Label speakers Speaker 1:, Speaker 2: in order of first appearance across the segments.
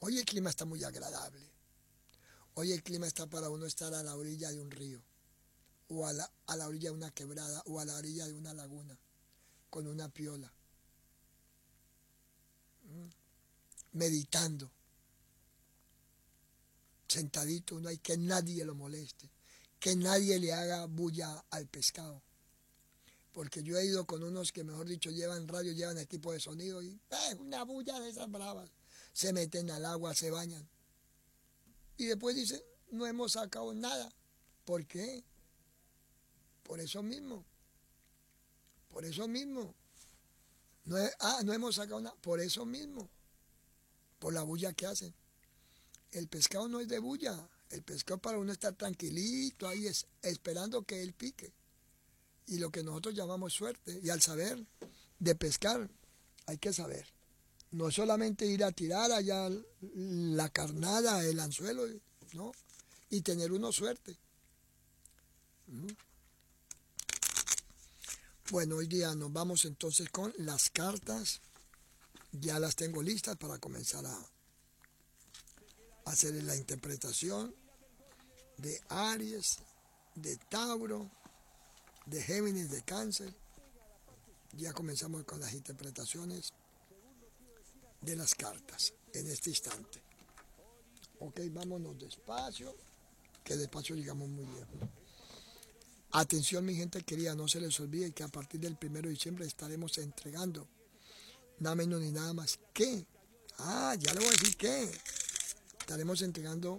Speaker 1: Hoy el clima está muy agradable. Hoy el clima está para uno estar a la orilla de un río, o a la orilla de una quebrada, o a la orilla de una laguna, con una piola, meditando, sentadito, no hay que nadie lo moleste, que nadie le haga bulla al pescado. Porque yo he ido con unos que, mejor dicho, llevan radio, llevan equipo de sonido y una bulla de esas bravas. Se meten al agua, se bañan. Y después dicen, no hemos sacado nada. ¿Por qué? Por eso mismo. Por eso mismo. No hemos sacado nada. Por eso mismo. Por la bulla que hacen. El pescado no es de bulla. El pescado para uno estar tranquilito ahí, esperando que él pique. Y lo que nosotros llamamos suerte. Y al saber de pescar, hay que saber. No solamente ir a tirar allá la carnada, el anzuelo, ¿no? Y tener uno suerte. Bueno, hoy día nos vamos entonces con las cartas. Ya las tengo listas para comenzar a hacer la interpretación de Aries, de Tauro, de Géminis, de Cáncer. Ya comenzamos con las interpretaciones de las cartas en este instante. Ok, vámonos despacio, que despacio llegamos muy bien. Atención, mi gente querida, no se les olvide que a partir del 1 de diciembre estaremos entregando nada menos ni nada más que, ya le voy a decir que estaremos entregando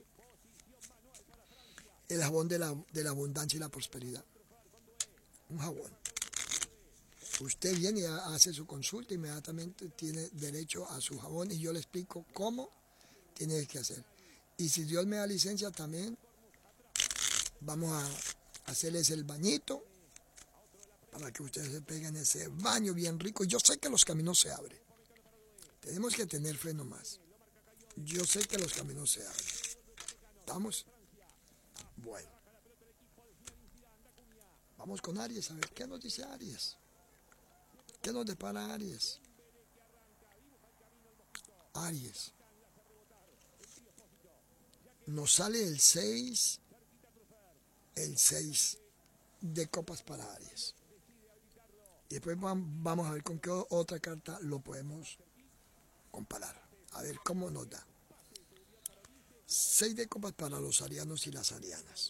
Speaker 1: el jabón de la abundancia y la prosperidad. Un jabón. Usted viene y hace su consulta, inmediatamente tiene derecho a su jabón y yo le explico cómo tiene que hacer. Y si Dios me da licencia también, vamos a hacerles el bañito para que ustedes se peguen ese baño bien rico. Yo sé que los caminos se abren. Tenemos que tener fe nomás. Yo sé que los caminos se abren. ¿Estamos? Bueno. Vamos con Aries, a ver qué nos dice Aries. ¿Qué nos depara Aries? Aries. Nos sale el 6 de copas para Aries. Y después vamos a ver con qué otra carta lo podemos comparar. A ver cómo nos da. 6 de copas para los arianos y las arianas.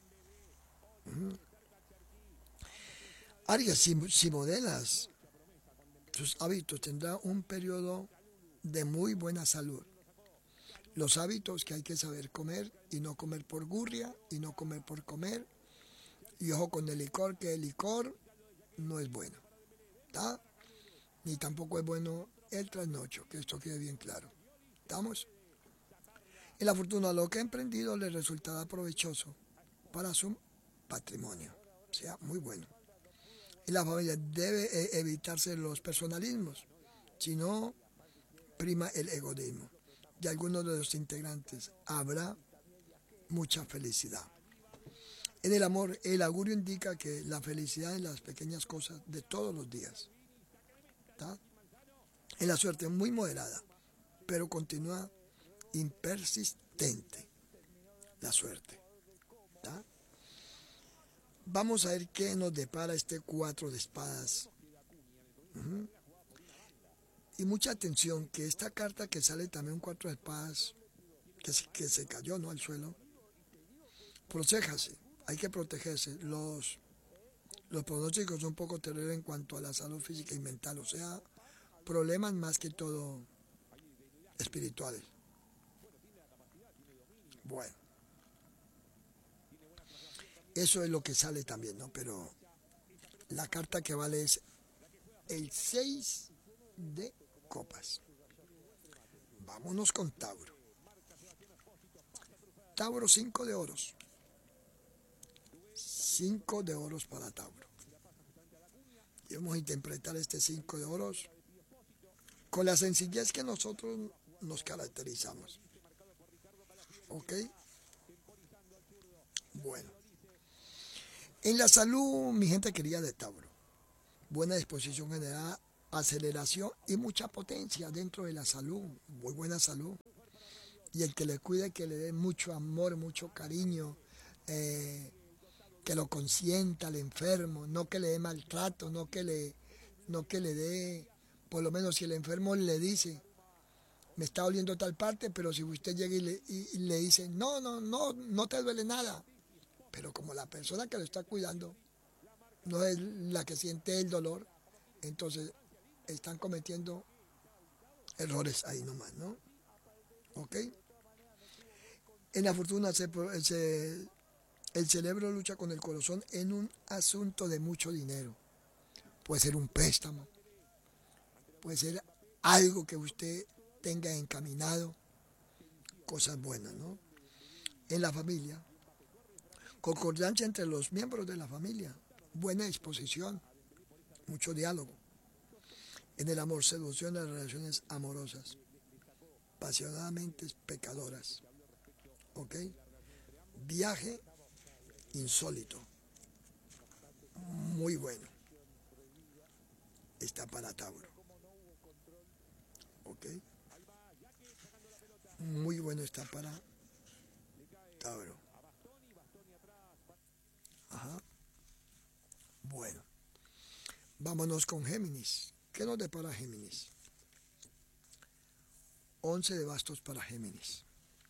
Speaker 1: Aries, si modelas tus hábitos, tendrá un periodo de muy buena salud. Los hábitos que hay que saber comer y no comer por gurria y no comer por comer. Y ojo con el licor, que el licor no es bueno. ¿Está? Ni tampoco es bueno el trasnocho, que esto quede bien claro. ¿Estamos? Y la fortuna, lo que ha emprendido le resultará provechoso para su patrimonio. O sea, muy bueno. Y la familia debe evitarse los personalismos, si no prima el egoísmo. Y algunos de los integrantes habrá mucha felicidad. En el amor, el augurio indica que la felicidad en las pequeñas cosas de todos los días. ¿Está? En la suerte muy moderada, pero continúa impersistente la suerte. ¿Está? Vamos a ver qué nos depara este 4 de espadas. Y mucha atención, que esta carta que sale también un 4 de espadas, que se cayó, ¿no?, al suelo. Protéjase, hay que protegerse. Los pronósticos son un poco terribles en cuanto a la salud física y mental, o sea, problemas más que todo espirituales. Bueno, eso es lo que sale también, ¿no? Pero la carta que vale es el 6 de copas. Vámonos con Tauro. Tauro, 5 de oros. 5 de oros para Tauro. Y vamos a interpretar este 5 de oros con la sencillez que nosotros nos caracterizamos. ¿Ok? Bueno. En la salud, mi gente querida de Tauro, buena disposición general, aceleración y mucha potencia dentro de la salud, muy buena salud. Y el que le cuide, que le dé mucho amor, mucho cariño, eh, que lo consienta al enfermo, no que le dé maltrato, no que le dé, por lo menos si el enfermo le dice, me está doliendo tal parte, pero si usted llega y le dice, no te duele nada, pero como la persona que lo está cuidando no es la que siente el dolor, entonces están cometiendo errores ahí nomás, ¿no? ¿Ok? En la fortuna el cerebro lucha con el corazón en un asunto de mucho dinero. Puede ser un préstamo, puede ser algo que usted tenga encaminado, cosas buenas, ¿no? En la familia, concordancia entre los miembros de la familia, buena disposición, mucho diálogo. En el amor, seducción de las relaciones amorosas, apasionadamente pecadoras, ¿ok? Viaje insólito, muy bueno, está para Tauro, ¿ok? Muy bueno está para Tauro. Ajá. Bueno, vámonos con Géminis. ¿Qué nos depara Géminis? 11 de bastos para Géminis.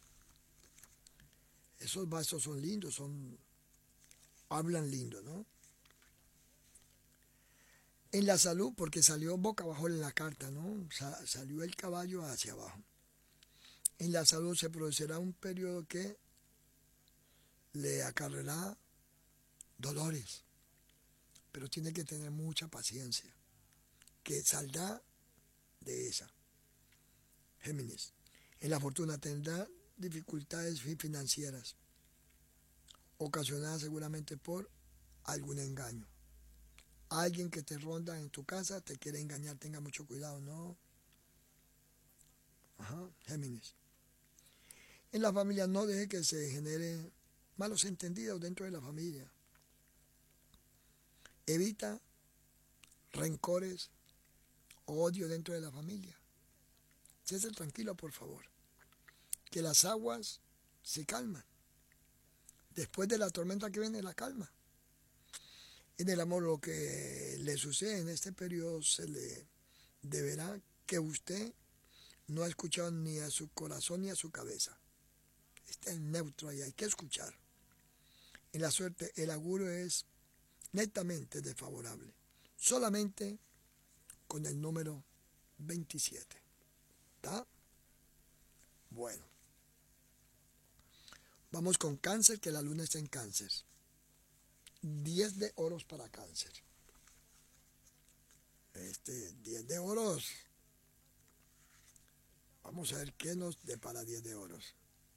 Speaker 1: Esos bastos son lindos, hablan lindo, ¿no? En la salud, porque salió boca abajo en la carta, ¿no? Salió el caballo hacia abajo. En la salud se producirá un periodo que le acarreará dolores, pero tiene que tener mucha paciencia, que saldrá de esa. Géminis. En la fortuna tendrá dificultades financieras, ocasionadas seguramente por algún engaño. Alguien que te ronda en tu casa te quiere engañar, tenga mucho cuidado, ¿no? Ajá, Géminis. En la familia no deje que se genere malos entendidos dentro de la familia. Evita rencores, odio dentro de la familia. Cese tranquilo, por favor. Que las aguas se calman. Después de la tormenta que viene la calma. En el amor, lo que le sucede en este periodo se le deberá que usted no ha escuchado ni a su corazón ni a su cabeza. Está en neutro ahí, hay que escuchar. En la suerte, el augurio es netamente desfavorable. Solamente con el número 27. ¿Está? Bueno. Vamos con Cáncer, que la luna está en Cáncer. 10 de oros para Cáncer. 10 de oros. Vamos a ver qué nos depara 10 de oros.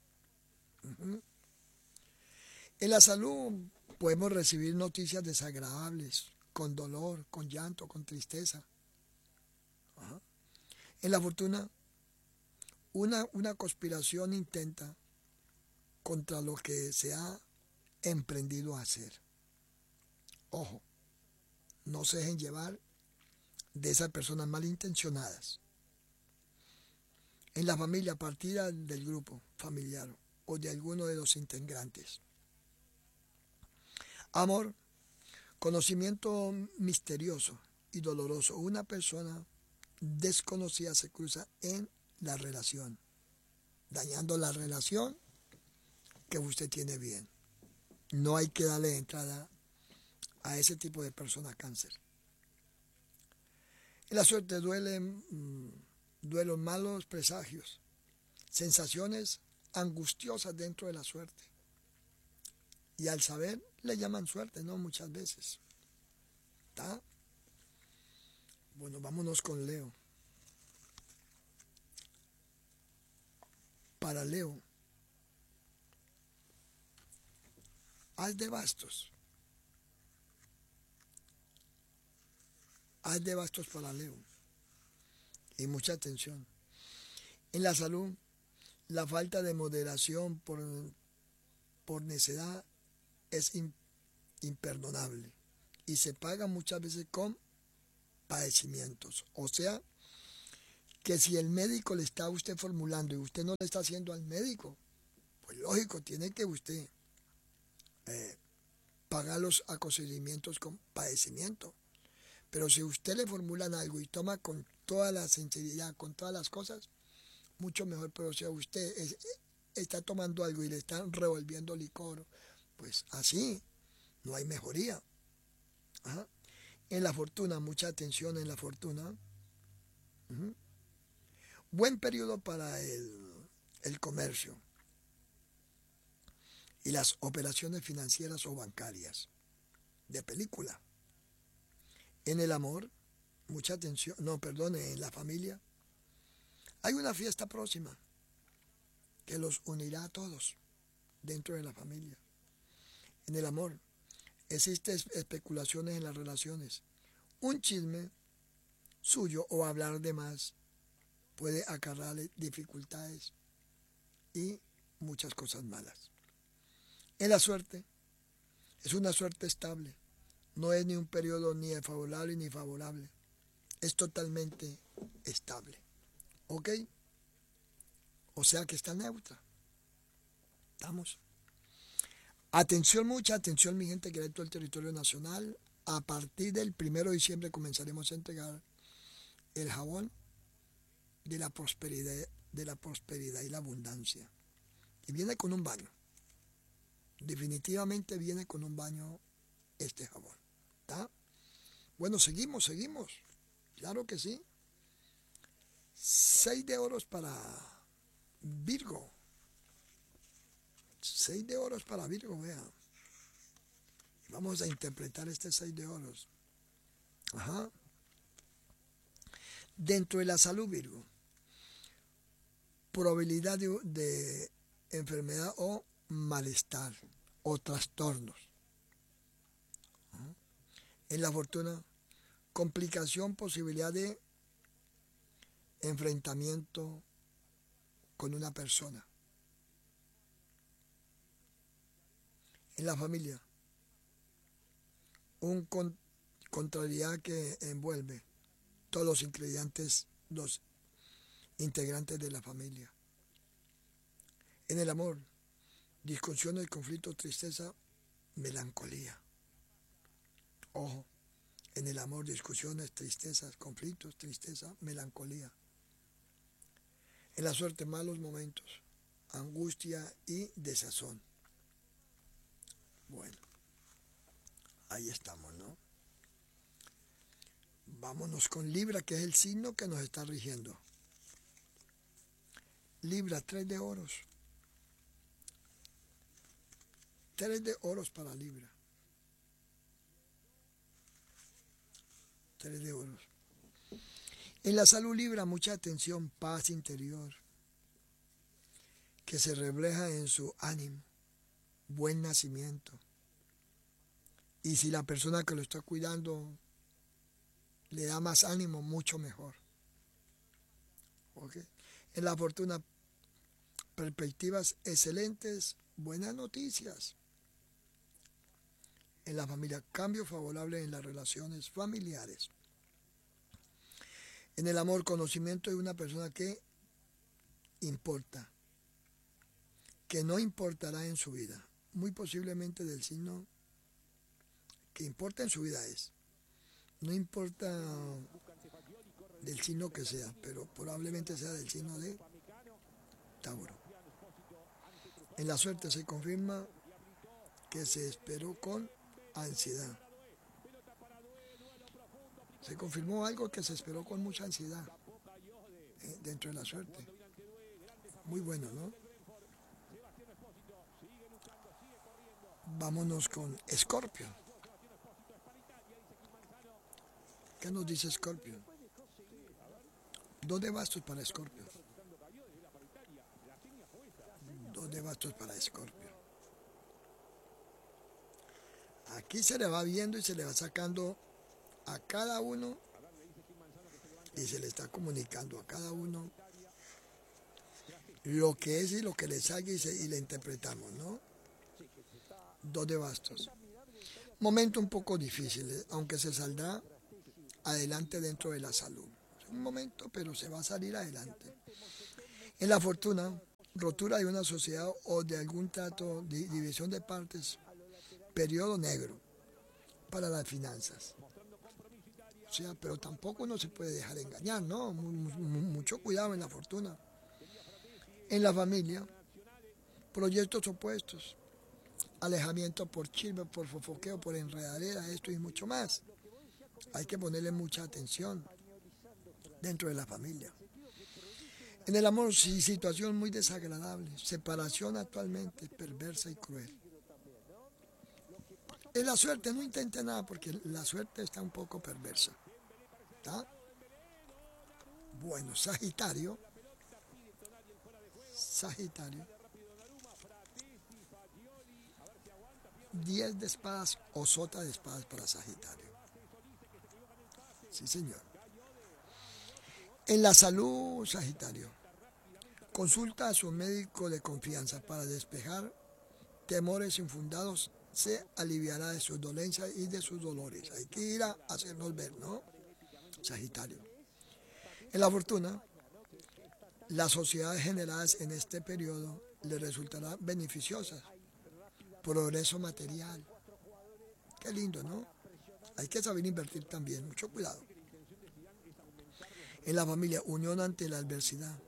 Speaker 1: En la salud podemos recibir noticias desagradables, con dolor, con llanto, con tristeza. Ajá. En la fortuna, una conspiración intenta contra lo que se ha emprendido a hacer. Ojo, no se dejen llevar de esas personas malintencionadas. En la familia, partida del grupo familiar o de alguno de los integrantes. Amor, conocimiento misterioso y doloroso. Una persona desconocida se cruza en la relación, dañando la relación que usted tiene bien. No hay que darle entrada a ese tipo de persona Cáncer. En la suerte duelen malos presagios, sensaciones angustiosas dentro de la suerte. Y al saber le llaman suerte, ¿no? Muchas veces. ¿Está? Bueno, vámonos con Leo. Para Leo, haz de bastos. Haz de bastos para Leo. Y mucha atención. En la salud, la falta de moderación por necedad es imperdonable. Y se paga muchas veces con padecimientos. O sea, que si el médico le está a usted formulando y usted no le está haciendo al médico, pues lógico, tiene que usted pagar los aconsejamientos con padecimiento. Pero si usted le formulan algo y toma con toda la sinceridad, con todas las cosas, mucho mejor. Pero si usted está tomando algo y le están revolviendo licor, pues así no hay mejoría. Ajá. En la fortuna, mucha atención en la fortuna. Uh-huh. Buen periodo para el comercio y las operaciones financieras o bancarias. De película. En el amor, mucha atención. No, perdón, en la familia. Hay una fiesta próxima que los unirá a todos dentro de la familia. En el amor, existen especulaciones en las relaciones. Un chisme suyo o hablar de más puede acarrearle dificultades y muchas cosas malas. En la suerte, es una suerte estable. No es ni un periodo ni favorable ni favorable. Es totalmente estable. ¿Ok? O sea que está neutra. ¿Estamos? Atención, mucha atención, mi gente que de todo el territorio nacional. A partir del 1 de diciembre comenzaremos a entregar el jabón de la prosperidad y la abundancia. Y viene con un baño. Definitivamente viene con un baño este jabón. ¿Está? Bueno, seguimos. Claro que sí. 6 de oros para Virgo. 6 de oros para Virgo, vea. Vamos a interpretar este 6 de oros. Ajá. Dentro de la salud, Virgo. Probabilidad de enfermedad o malestar o trastornos. Ajá. En la fortuna, complicación, posibilidad de enfrentamiento con una persona. En la familia, contrariedad que envuelve todos los integrantes de la familia. En el amor, discusiones, conflictos, tristeza, melancolía. Ojo, en el amor, discusiones, tristezas, conflictos, tristeza, melancolía. En la suerte, malos momentos, angustia y desazón. Bueno, ahí estamos, ¿no? Vámonos con Libra, que es el signo que nos está rigiendo. Libra, 3 de oros. 3 de oros para Libra. 3 de oros. En la salud, Libra, mucha atención, paz interior, que se refleja en su ánimo, buen nacimiento. Y si la persona que lo está cuidando le da más ánimo, mucho mejor. ¿Okay? En la fortuna, perspectivas excelentes, buenas noticias. En la familia, cambio favorable en las relaciones familiares. En el amor, conocimiento de una persona que importa, que no importará en su vida. Muy posiblemente del signo que importa en su vida es. No importa del signo que sea, pero probablemente sea del signo de Tauro. En la suerte se confirma que se esperó con ansiedad. Se confirmó algo que se esperó con mucha ansiedad dentro de la suerte. Muy bueno, ¿no? Vámonos con Escorpio. ¿Qué nos dice Escorpio? 2 de bastos para Escorpio. 2 de bastos para Escorpio. Aquí se le va viendo y se le va sacando a cada uno y se le está comunicando a cada uno lo que es y lo que le salga y le interpretamos, ¿no? 2 de bastos. Momento un poco difícil, aunque se saldrá adelante dentro de la salud. un momento, pero se va a salir adelante. En la fortuna, rotura de una sociedad o de algún trato, división de partes, periodo negro para las finanzas. O sea, pero tampoco uno se puede dejar engañar, ¿no? Mucho cuidado en la fortuna. En la familia, proyectos opuestos, alejamiento por chisme, por fofoqueo, por enredadera, esto y mucho más. Hay que ponerle mucha atención dentro de la familia. En el amor, sí, situación muy desagradable, separación actualmente, perversa y cruel. En la suerte, no intente nada porque la suerte está un poco perversa. ¿Está? Bueno, Sagitario, 10 de espadas o sota de espadas para Sagitario. Sí, señor. En la salud, Sagitario, consulta a su médico de confianza para despejar temores infundados. Se aliviará de sus dolencias y de sus dolores. Hay que ir a hacernos ver, ¿no? Sagitario. En la fortuna, las sociedades generadas en este periodo le resultarán beneficiosas. Progreso material. Qué lindo, ¿no? Hay que saber invertir también. Mucho cuidado. En la familia, unión ante la adversidad.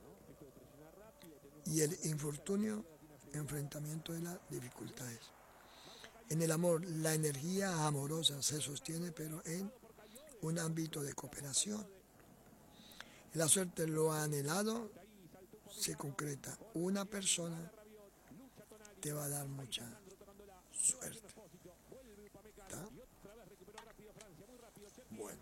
Speaker 1: Y el infortunio, enfrentamiento de las dificultades. En el amor, la energía amorosa se sostiene, pero en un ámbito de cooperación. En la suerte, lo anhelado se concreta. Una persona te va a dar mucha suerte. ¿Está? Bueno.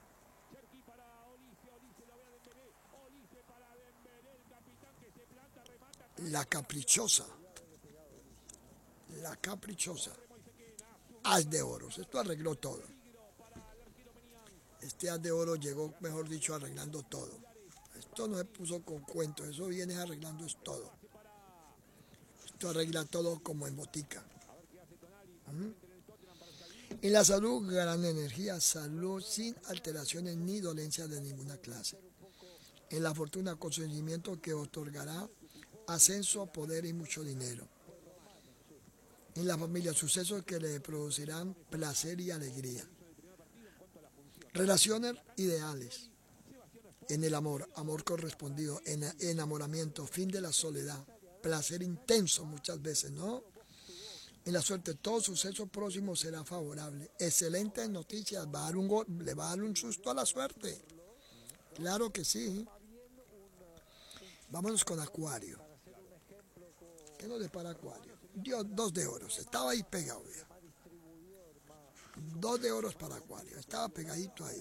Speaker 1: La caprichosa. La caprichosa. Haz de oros. Esto arregló todo. Este haz de oro llegó, mejor dicho, arreglando todo. Esto no se puso con cuentos, eso viene arreglando es todo. Esto arregla todo como en botica. En la salud, gran energía, salud sin alteraciones ni dolencias de ninguna clase. En la fortuna, consentimiento que otorgará ascenso, poder y mucho dinero. En la familia, sucesos que le producirán placer y alegría. Relaciones ideales. En el amor, amor correspondido, en enamoramiento, fin de la soledad, placer intenso muchas veces, ¿no? En la suerte, todo suceso próximo será favorable. Excelentes noticias, le va a dar un susto a la suerte. Claro que sí. Vámonos con Acuario. ¿Qué nos depara Acuario? Dio 2 de oros, estaba ahí pegado ya. 2 de oros para Acuario, estaba pegadito ahí.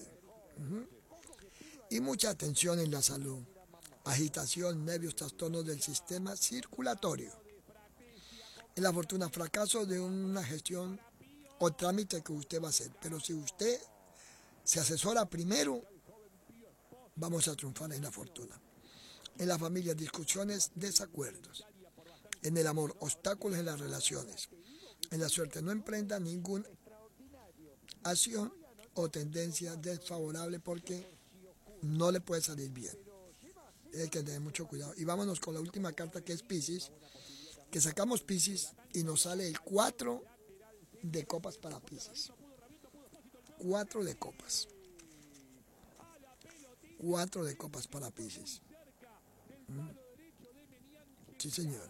Speaker 1: Y mucha atención en la salud. Agitación, nervios, trastornos del sistema circulatorio. En la fortuna, fracaso de una gestión o trámite que usted va a hacer. Pero si usted se asesora primero, vamos a triunfar en la fortuna. En la familia, discusiones, desacuerdos. En el amor, obstáculos en las relaciones. En la suerte, no emprenda ninguna acción o tendencia desfavorable porque no le puede salir bien. Hay que tener mucho cuidado. Y vámonos con la última carta, que es Piscis, que sacamos Piscis y nos sale el 4 de copas para Piscis. 4 de copas. 4 de copas para Piscis. Sí, señor.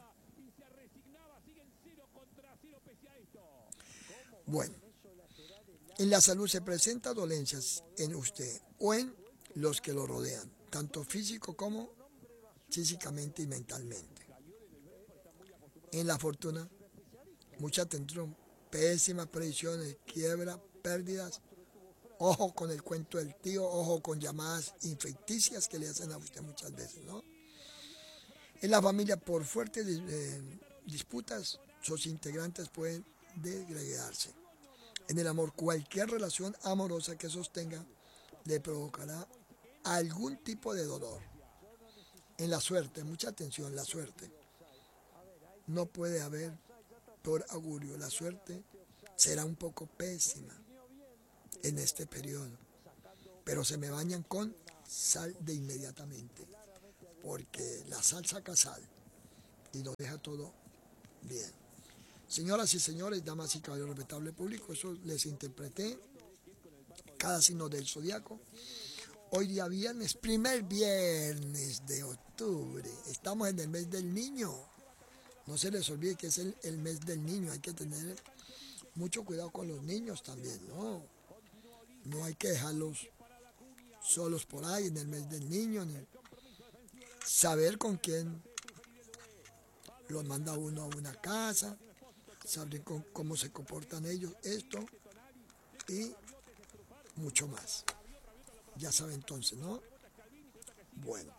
Speaker 1: Bueno, en la salud se presentan dolencias en usted o en los que lo rodean, tanto físico como físicamente y mentalmente. En la fortuna, mucha atención, pésimas predicciones, quiebra, pérdidas. Ojo con el cuento del tío, ojo con llamadas inficticias que le hacen a usted muchas veces, ¿no? En la familia, por fuertes disputas, sus integrantes pueden degradarse. En el amor, cualquier relación amorosa que sostenga le provocará algún tipo de dolor. En la suerte, mucha atención, la suerte. No puede haber por augurio, la suerte será un poco pésima en este periodo, pero se me bañan con sal de inmediatamente, porque la sal saca sal y lo deja todo bien. Señoras y señores, damas y caballeros, respetable público, eso les interpreté cada signo del zodiaco. Hoy día viernes, primer viernes de octubre, estamos en el mes del niño. No se les olvide que es el mes del niño, hay que tener mucho cuidado con los niños también, ¿no? No hay que dejarlos solos por ahí en el mes del niño, ni saber con quién los manda uno a una casa, saber cómo se comportan ellos, esto y mucho más. Ya saben entonces, ¿no? Bueno,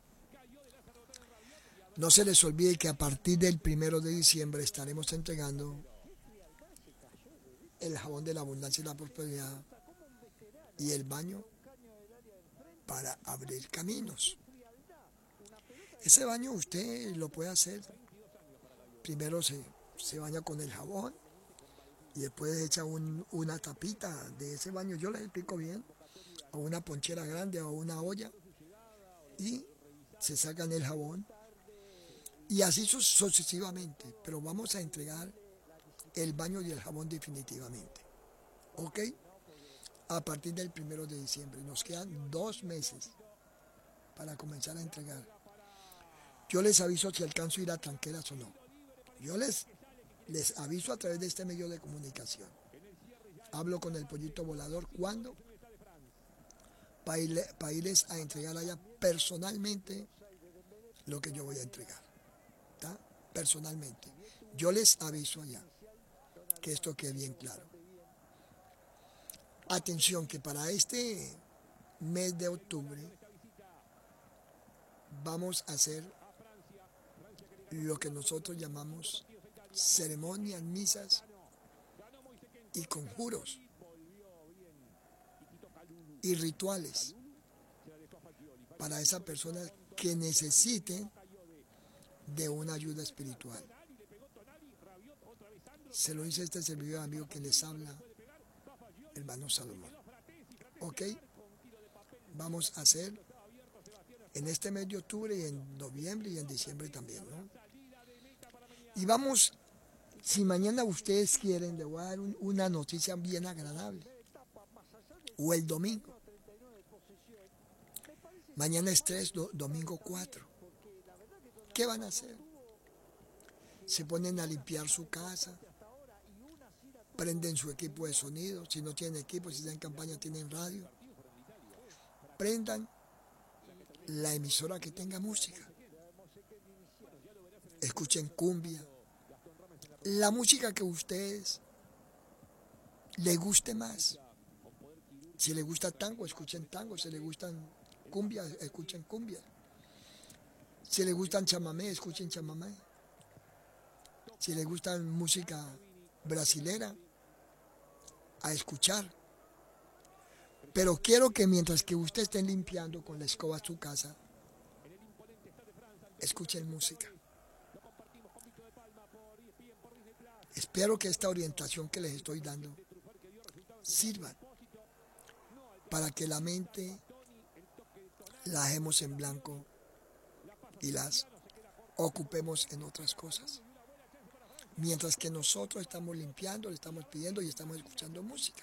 Speaker 1: no se les olvide que a partir del 1 de diciembre estaremos entregando el jabón de la abundancia y la prosperidad y el baño para abrir caminos. Ese baño usted lo puede hacer. Primero se baña con el jabón y después echa una tapita de ese baño, yo les explico bien, a una ponchera grande o una olla y se sacan el jabón y así sucesivamente, pero vamos a entregar el baño y el jabón definitivamente, ¿ok? A partir del 1 de diciembre, nos quedan 2 meses para comenzar a entregar. Yo les aviso si alcanzo a ir a Tranqueras o no. Yo les aviso a través de este medio de comunicación. Hablo con el pollito volador cuando para irles a entregar allá personalmente lo que yo voy a entregar. ¿Está? Personalmente. Yo les aviso allá, que esto quede bien claro. Atención, que para este mes de octubre vamos a hacer lo que nosotros llamamos ceremonias, misas y conjuros y rituales para esas personas que necesiten de una ayuda espiritual. Se lo dice este servidor amigo que les habla, hermano Salomón. ¿Ok? Vamos a hacer en este mes de octubre y en noviembre y en diciembre también, ¿no? Y vamos, si mañana ustedes quieren, les voy a dar una noticia bien agradable. O el domingo. Mañana es 3, domingo 4. ¿Qué van a hacer? Se ponen a limpiar su casa, prenden su equipo de sonido, si no tienen equipo, si están en campaña tienen radio, prendan la emisora que tenga música, escuchen cumbia, la música que a ustedes les guste más. Si les gusta tango, escuchen tango, si les gustan cumbia, escuchen cumbia, si les gustan chamamé, escuchen chamamé, si les gustan música brasilera, a escuchar. Pero quiero que mientras que usted esté limpiando con la escoba su casa, escuchen música. Espero que esta orientación que les estoy dando sirva para que la mente la dejemos en blanco y las ocupemos en otras cosas. Mientras que nosotros estamos limpiando, le estamos pidiendo y estamos escuchando música.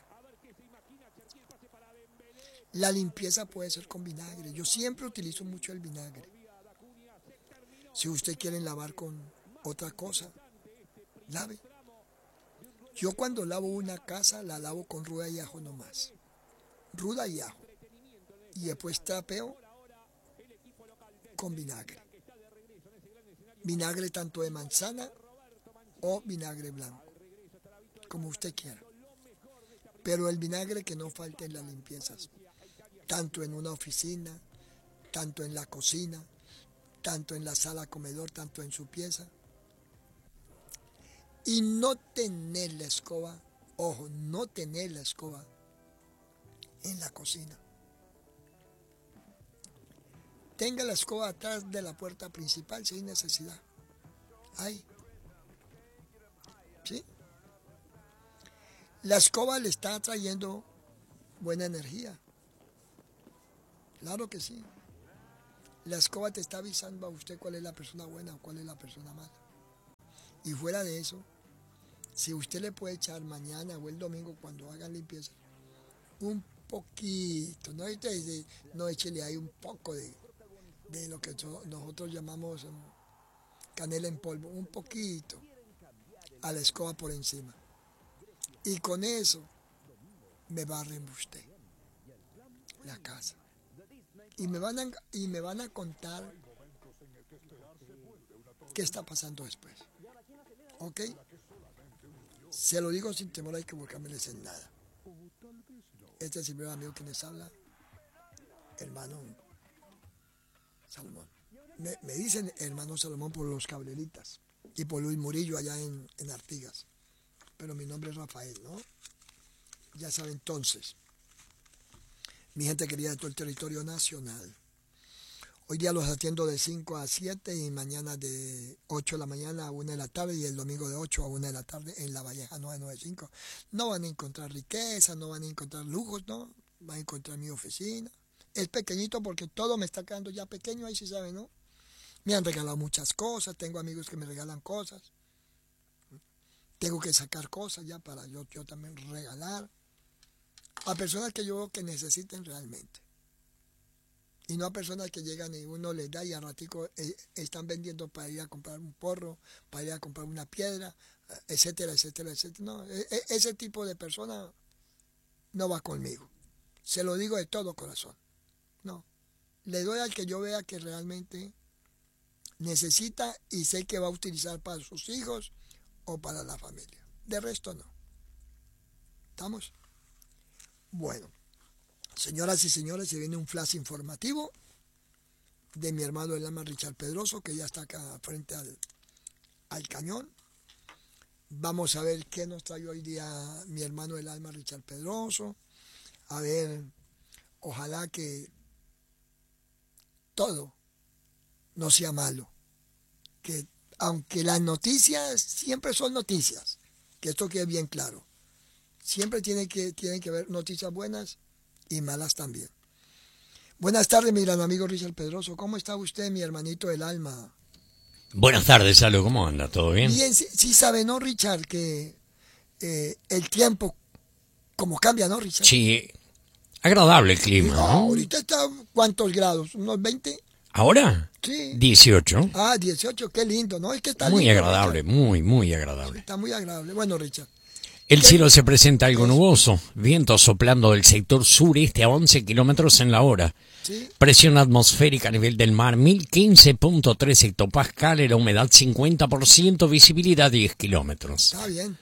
Speaker 1: La limpieza puede ser con vinagre. Yo siempre utilizo mucho el vinagre. Si usted quiere lavar con otra cosa, lave. Yo cuando lavo una casa, la lavo con ruda y ajo nomás. Ruda y ajo. Y después trapeo con vinagre. Vinagre tanto de manzana o vinagre blanco, como usted quiera. Pero el vinagre que no falte en las limpiezas, tanto en una oficina, tanto en la cocina, tanto en la sala comedor, tanto en su pieza. Y no tener la escoba, ojo, no tener la escoba en la cocina. Tenga la escoba atrás de la puerta principal si hay necesidad. Ahí. ¿Sí? La escoba le está trayendo buena energía. Claro que sí. La escoba te está avisando a usted cuál es la persona buena o cuál es la persona mala. Y fuera de eso, si usted le puede echar mañana o el domingo cuando hagan limpieza, un poquito, no échele ahí un poco de lo que nosotros llamamos canela en polvo, un poquito a la escoba por encima. Y con eso me barren usted la casa. Y me van a contar qué está pasando después. ¿Ok? Se lo digo sin temor a equivocarme en nada. Este es el primer amigo que les habla, hermano Salomón. Me dicen hermano Salomón por los cabreritas y por Luis Murillo allá en Artigas. Pero mi nombre es Rafael, ¿no? Ya saben entonces. Mi gente querida de todo el territorio nacional. Hoy día los atiendo de 5 a 7 y mañana de 8 de la mañana a 1 de la tarde y el domingo de 8 a 1 de la tarde en La Valleja 995. No van a encontrar riqueza, no van a encontrar lujos, no. Van a encontrar mi oficina. Es pequeñito porque todo me está quedando ya pequeño, ahí sí saben, ¿no? Me han regalado muchas cosas, tengo amigos que me regalan cosas. Tengo que sacar cosas ya para yo también regalar a personas que yo veo que necesiten realmente. Y no a personas que llegan y uno les da y al ratico están vendiendo para ir a comprar un porro, para ir a comprar una piedra, etcétera, etcétera, etcétera. No, ese tipo de persona no va conmigo. Se lo digo de todo corazón. No. Le doy al que yo vea que realmente necesita y sé que va a utilizar para sus hijos o para la familia. De resto no. ¿Estamos? Bueno. Señoras y señores, se viene un flash informativo de mi hermano del alma Richard Pedroso, que ya está acá frente al cañón. Vamos a ver qué nos trae hoy día mi hermano del alma Richard Pedroso. A ver, ojalá que todo no sea malo. Que aunque las noticias siempre son noticias, que esto quede bien claro. Siempre tienen que haber noticias buenas y malas también. Buenas tardes, mi gran amigo Richard Pedroso. ¿Cómo está usted, mi hermanito del alma?
Speaker 2: Buenas tardes, Salo. ¿Cómo anda? ¿Todo bien?
Speaker 1: Bien, sí sabe, ¿no, Richard? Que el tiempo, como cambia, ¿no, Richard?
Speaker 2: Sí, agradable el clima, ¿no?
Speaker 1: Ahorita está, ¿cuántos grados? ¿Unos 20?
Speaker 2: ¿Ahora?
Speaker 1: Sí.
Speaker 2: 18.
Speaker 1: 18, qué lindo, ¿no? Es que está
Speaker 2: muy
Speaker 1: lindo,
Speaker 2: agradable,
Speaker 1: Richard.
Speaker 2: muy agradable.
Speaker 1: Está muy agradable. Bueno, Richard.
Speaker 2: El cielo se presenta algo nuboso, viento soplando del sector sureste a 11 kilómetros en la hora.
Speaker 1: ¿Sí?
Speaker 2: Presión atmosférica a nivel del mar 1015.3 hectopascal, la humedad 50%, visibilidad 10 kilómetros.
Speaker 1: Está bien.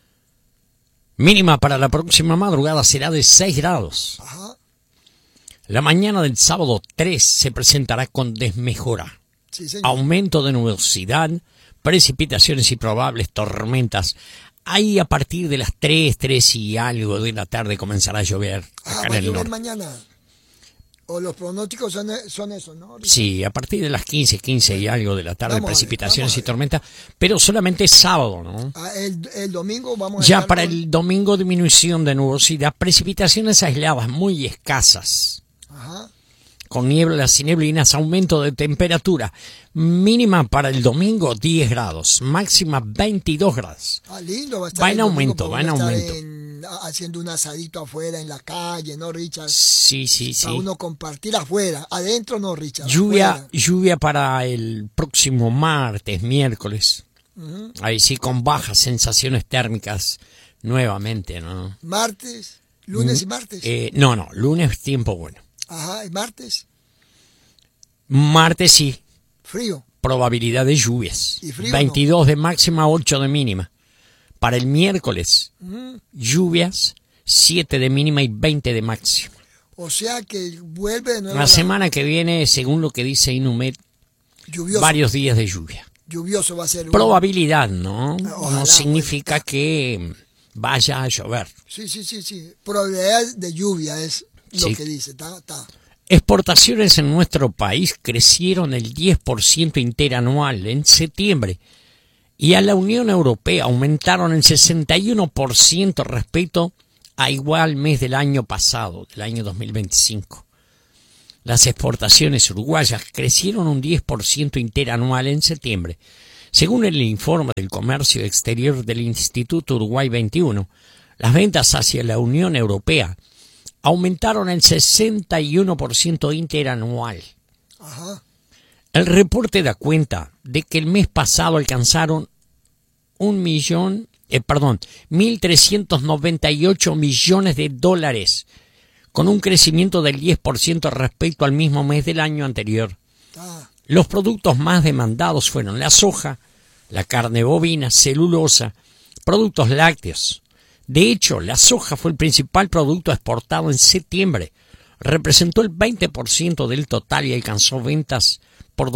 Speaker 2: Mínima para la próxima madrugada será de 6 grados.
Speaker 1: Ajá.
Speaker 2: La mañana del sábado 3 se presentará con desmejora.
Speaker 1: Sí, señor.
Speaker 2: Aumento de nubosidad, precipitaciones y probables tormentas. Ahí a partir de las 3 y algo de la tarde comenzará a llover acá en
Speaker 1: ¿Va a
Speaker 2: el
Speaker 1: llover
Speaker 2: norte.
Speaker 1: mañana? O los pronósticos son eso, ¿no? Richard?
Speaker 2: Sí, a partir de las 15 y algo de la tarde,
Speaker 1: Vamos a ver,
Speaker 2: precipitaciones
Speaker 1: vamos a
Speaker 2: y
Speaker 1: ver.
Speaker 2: tormentas, pero solamente sábado, ¿no?
Speaker 1: El domingo vamos a
Speaker 2: Ya
Speaker 1: estar
Speaker 2: para
Speaker 1: con-
Speaker 2: el domingo disminución de nubosidad, precipitaciones aisladas muy escasas.
Speaker 1: Ajá.
Speaker 2: Con nieblas y neblinas, aumento de temperatura. Mínima para el domingo 10 grados, máxima 22 grados.
Speaker 1: Lindo va a estar
Speaker 2: Va en
Speaker 1: el domingo,
Speaker 2: aumento, va en
Speaker 1: podemos estar
Speaker 2: aumento.
Speaker 1: haciendo un asadito afuera en la calle, ¿no, Richard?
Speaker 2: Sí.
Speaker 1: Para uno compartir afuera, adentro no, Richard.
Speaker 2: Lluvia,
Speaker 1: afuera.
Speaker 2: para el próximo martes, miércoles.
Speaker 1: Ujú.
Speaker 2: Ahí sí, con bajas sensaciones térmicas nuevamente, ¿no?
Speaker 1: Martes, lunes y martes.
Speaker 2: No, lunes tiempo bueno.
Speaker 1: Ajá, y martes,
Speaker 2: Martes sí,
Speaker 1: frío.
Speaker 2: probabilidad de lluvias.
Speaker 1: ¿Y frío
Speaker 2: 22 de máxima, 8 de mínima. Para el miércoles,
Speaker 1: Ujú.
Speaker 2: lluvias, 7 de mínima y 20 de máxima.
Speaker 1: O sea que vuelve de nuevo
Speaker 2: La semana que viene, según lo que dice Inumet,
Speaker 1: lluvioso.
Speaker 2: varios días de lluvia.
Speaker 1: Lluvioso va a ser.
Speaker 2: Probabilidad, ¿no?
Speaker 1: Ojalá,
Speaker 2: No significa
Speaker 1: bueno.
Speaker 2: que vaya a llover.
Speaker 1: Sí. Probabilidad de lluvia es lo
Speaker 2: Sí.
Speaker 1: que dice. Está.
Speaker 2: Exportaciones en nuestro país crecieron el 10% interanual en septiembre y a la Unión Europea aumentaron el 61% respecto a igual mes del año pasado, del año 2025. las exportaciones uruguayas crecieron un 10% interanual en septiembre. Según el informe del comercio exterior del Instituto Uruguay 21, las ventas hacia la Unión Europea aumentaron el 61% interanual.
Speaker 1: Ajá.
Speaker 2: El reporte da cuenta de que el mes pasado alcanzaron 1.398 millones de dólares, con un crecimiento del 10% respecto al mismo mes del año anterior. Los productos más demandados fueron la soja, la carne bovina, celulosa, productos lácteos. De hecho, la soja fue el principal producto exportado en septiembre. Representó el 20% del total y alcanzó ventas por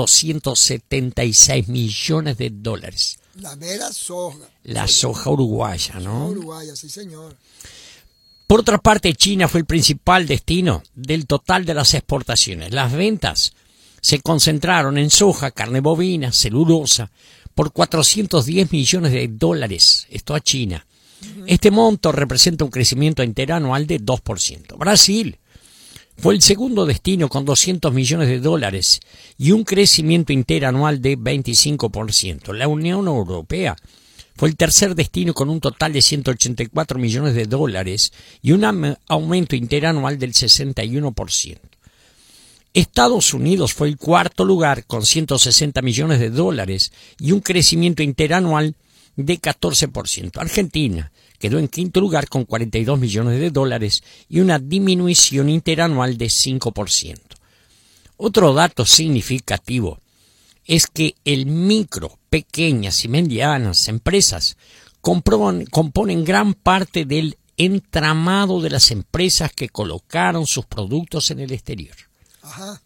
Speaker 2: 276 millones de dólares.
Speaker 1: La mera soja.
Speaker 2: La soja uruguaya, ¿no?
Speaker 1: Uruguaya, sí, señor.
Speaker 2: Por otra parte, China fue el principal destino del total de las exportaciones. Las ventas se concentraron en soja, carne bovina, celulosa, por 410 millones de dólares. Esto a China. Este monto representa un crecimiento interanual de 2%. Brasil fue el segundo destino con 200 millones de dólares y un crecimiento interanual de 25%. La Unión Europea fue el tercer destino con un total de 184 millones de dólares y un aumento interanual del 61%. Estados Unidos fue el cuarto lugar con 160 millones de dólares y un crecimiento interanual de 14%. Argentina quedó en quinto lugar con 42 millones de dólares y una disminución interanual de 5%. Otro dato significativo es que el micro, pequeñas y medianas empresas componen gran parte del entramado de las empresas que colocaron sus productos en el exterior.
Speaker 1: Ajá.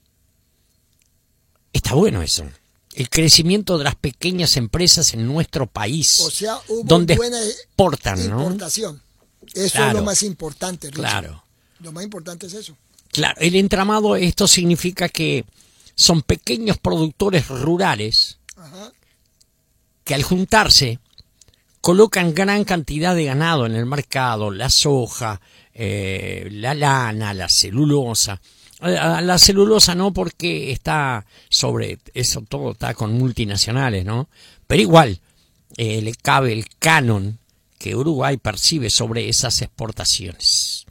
Speaker 2: Está bueno eso. El crecimiento de las pequeñas empresas en nuestro país.
Speaker 1: O sea, hubo
Speaker 2: donde
Speaker 1: buena
Speaker 2: exportan, ¿no?
Speaker 1: importación. Eso
Speaker 2: Claro,
Speaker 1: es lo más importante, Richard.
Speaker 2: Claro.
Speaker 1: Lo más importante es eso.
Speaker 2: Claro, el entramado, esto significa que son pequeños productores rurales.
Speaker 1: Ajá.
Speaker 2: Que al juntarse colocan gran cantidad de ganado en el mercado, la soja, la lana, la celulosa. La celulosa no, porque está sobre, eso todo está con multinacionales, ¿no? Pero igual le cabe el canon que Uruguay percibe sobre esas exportaciones.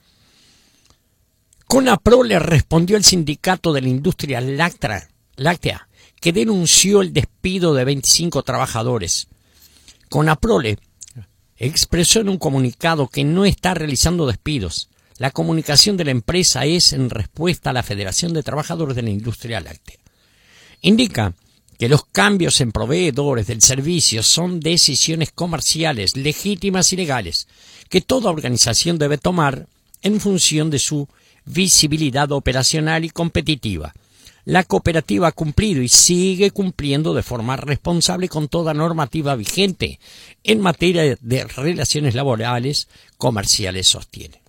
Speaker 2: CONAPRO le respondió al sindicato de la industria láctea, que denunció el despido de 25 trabajadores. CONAPROLE expresó en un comunicado que no está realizando despidos. La comunicación de la empresa es en respuesta a la Federación de Trabajadores de la Industria Láctea. Indica que los cambios en proveedores del servicio son decisiones comerciales legítimas y legales que toda organización debe tomar en función de su visibilidad operacional y competitiva. La cooperativa ha cumplido y sigue cumpliendo de forma responsable con toda normativa vigente en materia de relaciones laborales comerciales, sostiene.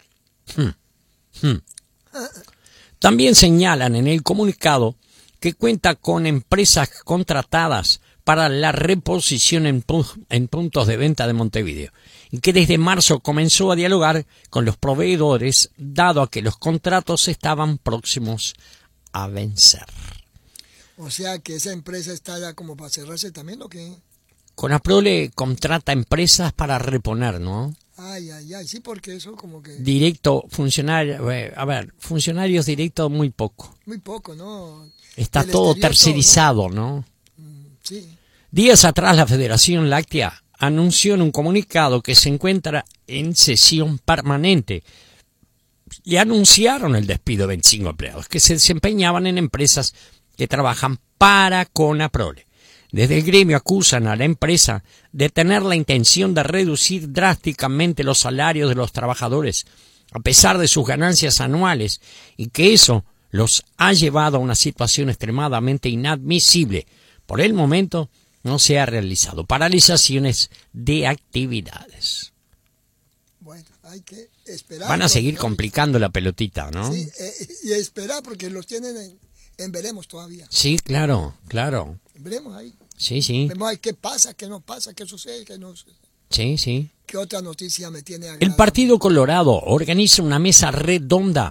Speaker 2: También señalan en el comunicado que cuenta con empresas contratadas para la reposición en puntos de venta de Montevideo y que desde marzo comenzó a dialogar con los proveedores dado a que los contratos estaban próximos a vencer.
Speaker 1: O sea que esa empresa está ya como para cerrarse también, ¿o qué?
Speaker 2: CONAPROLE contrata empresas para reponer, ¿no?
Speaker 1: Ay, sí, porque eso como que...
Speaker 2: Directo, funcionarios directos muy poco.
Speaker 1: Muy poco, ¿no?
Speaker 2: Está
Speaker 1: Del
Speaker 2: todo
Speaker 1: exterior
Speaker 2: tercerizado, ¿no?
Speaker 1: Sí.
Speaker 2: Días atrás la Federación Láctea anunció en un comunicado que se encuentra en sesión permanente y anunciaron el despido de 25 empleados que se desempeñaban en empresas que trabajan para CONAPROLE. Desde el gremio acusan a la empresa de tener la intención de reducir drásticamente los salarios de los trabajadores, a pesar de sus ganancias anuales, y que eso los ha llevado a una situación extremadamente inadmisible. Por el momento no se ha realizado paralizaciones de actividades.
Speaker 1: Bueno, hay que esperar.
Speaker 2: Van a seguir complicando la pelotita, ¿no?
Speaker 1: Sí, y esperar porque los tienen en veremos todavía.
Speaker 2: Sí, claro.
Speaker 1: Veremos ahí.
Speaker 2: Sí.
Speaker 1: Vemos ahí qué pasa, qué no pasa, qué sucede, qué no sucede.
Speaker 2: Sí.
Speaker 1: ¿Qué otra noticia me tiene
Speaker 2: El
Speaker 1: agradable?
Speaker 2: Partido Colorado organiza una mesa redonda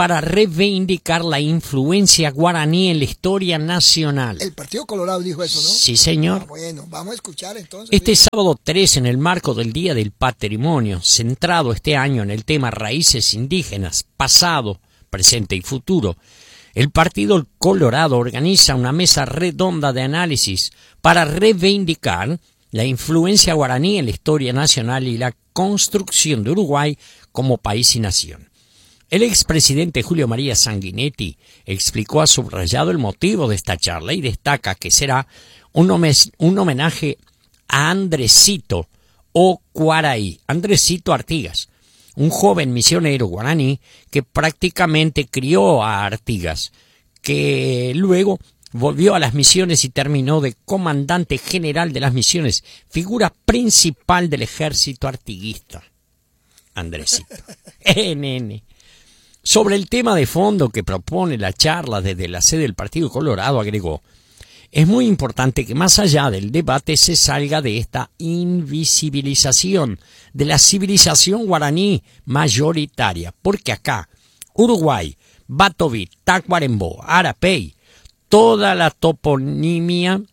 Speaker 2: para reivindicar la influencia guaraní en la historia nacional.
Speaker 1: El Partido Colorado dijo eso, ¿no?
Speaker 2: Sí, señor.
Speaker 1: Bueno, vamos a escuchar entonces.
Speaker 2: Este sábado 3, en el marco del Día del Patrimonio, centrado este año en el tema raíces indígenas, pasado, presente y futuro, el Partido Colorado organiza una mesa redonda de análisis para reivindicar la influencia guaraní en la historia nacional y la construcción de Uruguay como país y nación. El expresidente Julio María Sanguinetti explicó a subrayado el motivo de esta charla y destaca que será un homenaje a Andresito o Cuaraí, Andresito Artigas, un joven misionero guaraní que prácticamente crió a Artigas, que luego volvió a las misiones y terminó de comandante general de las misiones, figura principal del ejército artiguista. Andresito. Nene. Sobre el tema de fondo que propone la charla desde la sede del Partido Colorado, agregó: es muy importante que más allá del debate se salga de esta invisibilización de la civilización guaraní mayoritaria, porque acá, Uruguay, Batoví, Tacuarembó, Arapey, toda la toponimia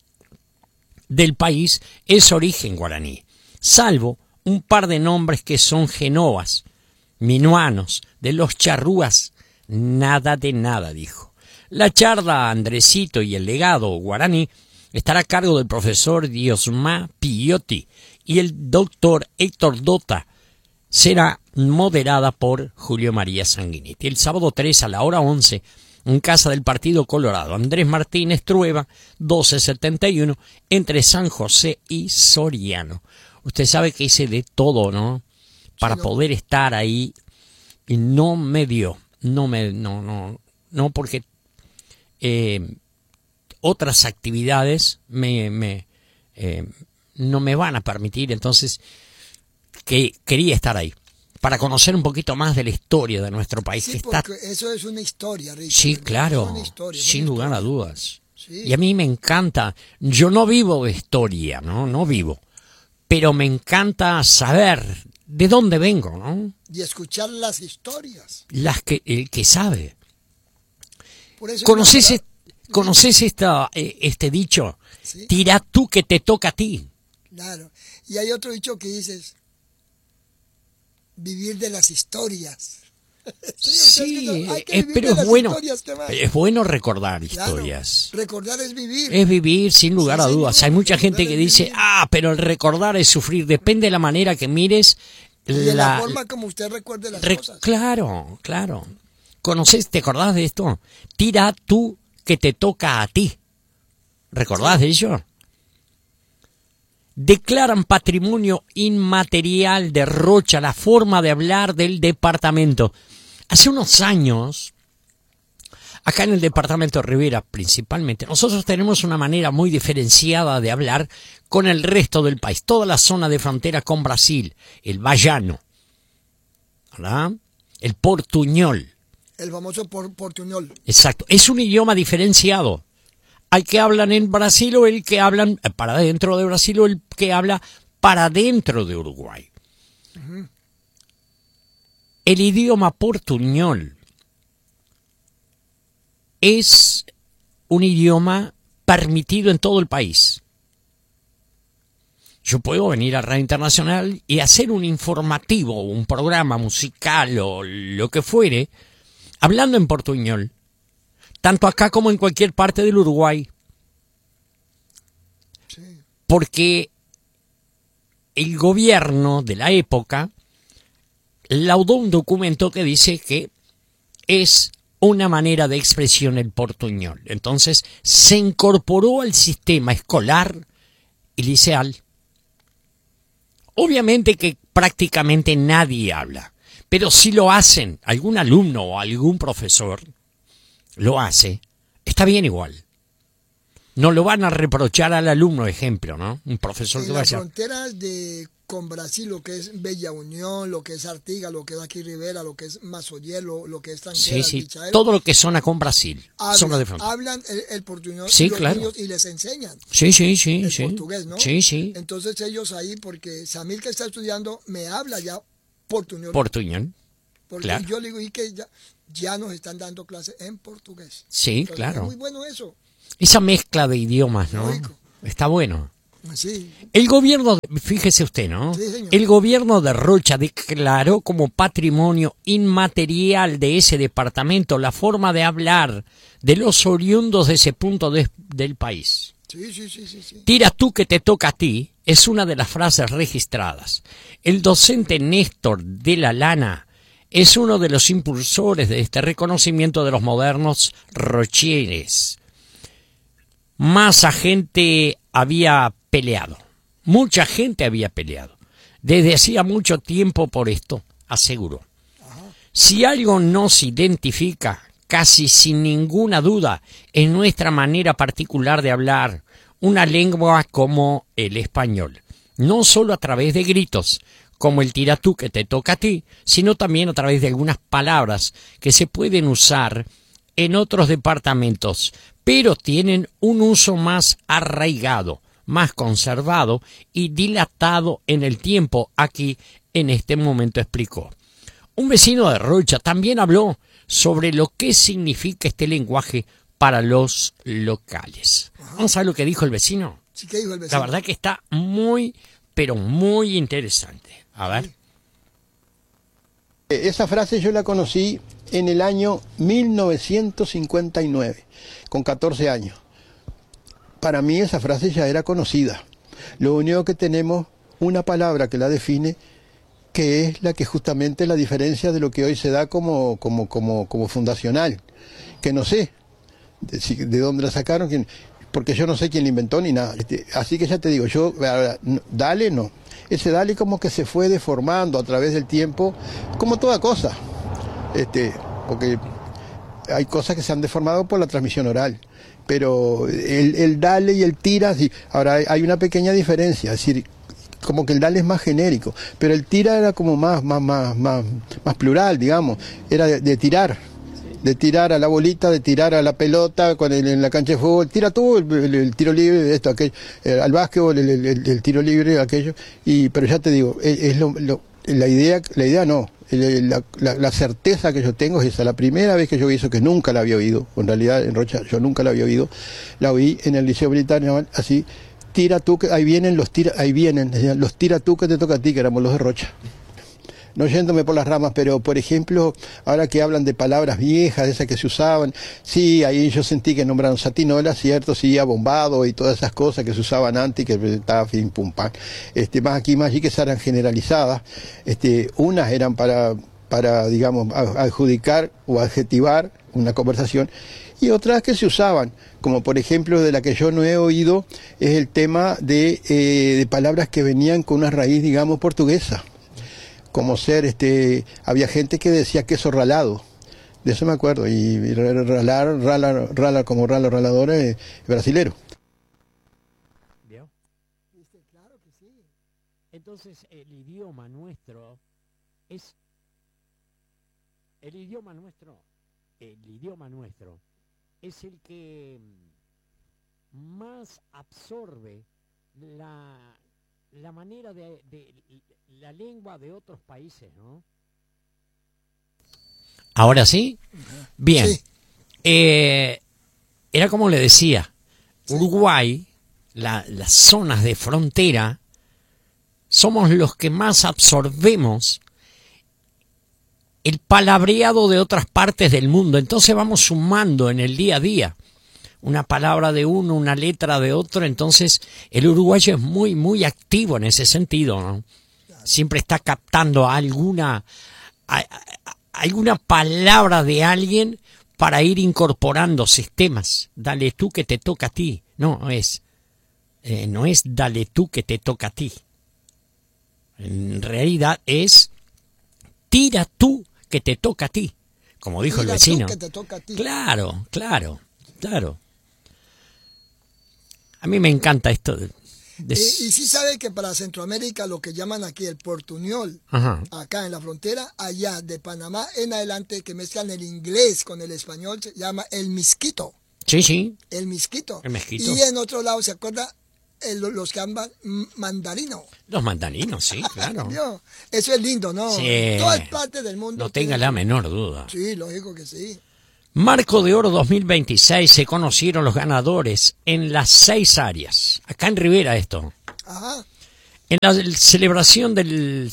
Speaker 2: del país es origen guaraní, salvo un par de nombres que son genovas, minuanos, de los charrúas, nada de nada, dijo. La charla Andresito y el legado guaraní estará a cargo del profesor Diosmá Piotti y el doctor Héctor Dota. Será moderada por Julio María Sanguinetti. El sábado 3 a la hora 11, en casa del Partido Colorado, Andrés Martínez Trueba, 1271, entre San José y Soriano. Usted sabe que hice de todo, ¿no? Para poder estar ahí, y no me dio, no, porque otras actividades no me van a permitir, entonces que quería estar ahí para conocer un poquito más de la historia de nuestro país.
Speaker 1: Sí,
Speaker 2: que
Speaker 1: porque
Speaker 2: está...
Speaker 1: eso es una historia, Richard.
Speaker 2: Sí, claro,
Speaker 1: es una historia,
Speaker 2: sin lugar a dudas.
Speaker 1: Sí.
Speaker 2: Y a mí me encanta, yo no vivo de historia, no vivo, pero me encanta saber de dónde vengo, ¿no?
Speaker 1: Y escuchar las historias.
Speaker 2: El que sabe.
Speaker 1: Por eso
Speaker 2: ¿Conoces este dicho?
Speaker 1: ¿Sí?
Speaker 2: Tira tú que te toca a ti.
Speaker 1: Claro. Y hay otro dicho que dices, vivir de las historias.
Speaker 2: Sí,
Speaker 1: pero
Speaker 2: es bueno recordar
Speaker 1: claro,
Speaker 2: historias.
Speaker 1: Recordar es vivir.
Speaker 2: Es vivir, sin lugar a dudas.
Speaker 1: Señor,
Speaker 2: hay mucha gente que dice,
Speaker 1: vivir.
Speaker 2: pero el recordar es sufrir. Depende de la manera que mires.
Speaker 1: Y de la forma como usted recuerde las cosas.
Speaker 2: Claro. ¿Te acordás de esto? Tira tú que te toca a ti. ¿Recordás de ello? Declaran patrimonio inmaterial de Rocha la forma de hablar del departamento. Hace unos años, acá en el departamento de Rivera principalmente, nosotros tenemos una manera muy diferenciada de hablar con el resto del país. Toda la zona de frontera con Brasil, el baiano, ¿verdad? El portuñol.
Speaker 1: El famoso portuñol.
Speaker 2: Exacto, es un idioma diferenciado. Al que hablan en Brasil o el que hablan para dentro de Brasil o el que habla para dentro de Uruguay. Uh-huh. El idioma portuñol es un idioma permitido en todo el país. Yo puedo venir a Radio Internacional y hacer un informativo, un programa musical o lo que fuere, hablando en portuñol. Tanto acá como en cualquier parte del Uruguay.
Speaker 1: Sí.
Speaker 2: Porque el gobierno de la época laudó un documento que dice que es una manera de expresión el portuñol. Entonces se incorporó al sistema escolar y liceal. Obviamente que prácticamente nadie habla, pero si lo hacen, algún alumno o algún profesor lo hace, está bien igual. No lo van a reprochar al alumno, ejemplo, ¿no? Un profesor que vaya.
Speaker 1: En las fronteras con Brasil, lo que es Bella Unión, lo que es Artigas, lo que es aquí Rivera, lo que es Mazoyelo, lo que es Tanqueras,
Speaker 2: sí,
Speaker 1: Bichael,
Speaker 2: todo lo que zona con Brasil, zona de frontera.
Speaker 1: Hablan el portuñol
Speaker 2: sí,
Speaker 1: y los
Speaker 2: claro.
Speaker 1: niños y les enseñan
Speaker 2: el
Speaker 1: portugués, ¿no?
Speaker 2: Sí.
Speaker 1: Entonces ellos ahí, porque Samir que está estudiando me habla ya portuñol.
Speaker 2: Portuñol.
Speaker 1: Porque
Speaker 2: claro.
Speaker 1: yo le digo, y que ya, ya nos están dando clases en portugués.
Speaker 2: Sí,
Speaker 1: Entonces,
Speaker 2: claro.
Speaker 1: es muy bueno eso.
Speaker 2: Esa mezcla de idiomas, ¿no?
Speaker 1: Lógico.
Speaker 2: Está bueno.
Speaker 1: Sí,
Speaker 2: El gobierno, fíjese usted, ¿no?
Speaker 1: Sí, señor.
Speaker 2: El gobierno de Rocha declaró como patrimonio inmaterial de ese departamento la forma de hablar de los oriundos de ese punto del país.
Speaker 1: sí.
Speaker 2: Tira tú que te toca a ti es una de las frases registradas. El docente Néstor de la Lana es uno de los impulsores de este reconocimiento de los modernos rocheres. Más gente había peleado, mucha gente había peleado, desde hacía mucho tiempo por esto, aseguró. Si algo nos identifica, casi sin ninguna duda, es nuestra manera particular de hablar, una lengua como el español, no solo a través de gritos, como el tira tú que te toca a ti, sino también a través de algunas palabras que se pueden usar en otros departamentos, pero tienen un uso más arraigado, más conservado y dilatado en el tiempo, aquí en este momento explicó. Un vecino de Rocha también habló sobre lo que significa este lenguaje para los locales. Vamos a ver lo que dijo el vecino.
Speaker 1: Sí, ¿qué dijo el vecino?
Speaker 2: La verdad que está muy, pero muy interesante. A ver.
Speaker 3: Esa frase yo la conocí en el año 1959, con 14 años. Para mí esa frase ya era conocida. Lo único que tenemos, una palabra que la define, que es la que justamente la diferencia de lo que hoy se da como fundacional, que no sé de dónde la sacaron, porque yo no sé quién la inventó ni nada. Así que ya te digo, yo, dale no. Ese dale como que se fue deformando a través del tiempo, como toda cosa. Porque hay cosas que se han deformado por la transmisión oral. Pero el dale y el tira, sí. Ahora hay una pequeña diferencia, es decir, como que el dale es más genérico, pero el tira era como más plural, digamos, era de tirar a la bolita, de tirar a la pelota en la cancha de fútbol, tira tú el tiro libre, esto, aquello, al básquetbol, el tiro libre, aquello, pero ya te digo, la idea no, la certeza que yo tengo es esa. La primera vez que yo vi eso, que nunca la había oído, en realidad en Rocha yo nunca la había oído, la oí en el Liceo Militar Naval, así, tira tú, ahí vienen los tira tú que te toca a ti, que éramos los de Rocha. No yéndome por las ramas, pero por ejemplo, ahora que hablan de palabras viejas, esas que se usaban, sí, ahí yo sentí que nombraron Satinola, cierto, sí, abombado y todas esas cosas que se usaban antes, que estaba fin pum pam. Más allí que se eran generalizadas, unas eran para digamos, adjudicar o adjetivar una conversación, y otras que se usaban, como por ejemplo de la que yo no he oído, es el tema de palabras que venían con una raíz, digamos, portuguesa. Como ser, había gente que decía queso ralado, de eso me acuerdo, y ralar como ralador es brasilero.
Speaker 2: ¿Vio?
Speaker 1: Claro que sí.
Speaker 2: Entonces el idioma nuestro es el idioma nuestro es el que más absorbe la manera de la lengua de otros países, ¿no? ¿Ahora sí? Bien.
Speaker 1: Sí.
Speaker 2: Era como le decía, Uruguay, las zonas de frontera, somos los que más absorbemos el palabreado de otras partes del mundo. Entonces vamos sumando en el día a día una palabra de uno, una letra de otro. Entonces el uruguayo es muy, muy activo en ese sentido, ¿no? Siempre está captando alguna palabra de alguien para ir incorporando sistemas. Dale tú que te toca a ti. No es dale tú que te toca a ti. En realidad es tira tú que te toca a ti, como dijo
Speaker 1: Tira
Speaker 2: el vecino.
Speaker 1: tú que te toca a ti.
Speaker 2: Claro. A mí me encanta esto.
Speaker 1: Y sí sabe que para Centroamérica lo que llaman aquí el portuñol,
Speaker 2: Ajá.
Speaker 1: acá en la frontera, allá de Panamá en adelante, que mezclan el inglés con el español, se llama el misquito.
Speaker 2: Sí.
Speaker 1: El misquito.
Speaker 2: El misquito.
Speaker 1: Y en otro lado, ¿se acuerda? los que hablan mandarino.
Speaker 2: Los mandarinos, sí, claro.
Speaker 1: ¿Vio? Eso es lindo, ¿no?
Speaker 2: Sí.
Speaker 1: En todas partes del mundo.
Speaker 2: No tenga la menor duda.
Speaker 1: Sí, lógico que sí.
Speaker 2: Marco de Oro 2026 se conocieron los ganadores en las 6 áreas. Acá en Rivera esto.
Speaker 1: Ajá.
Speaker 2: En la celebración del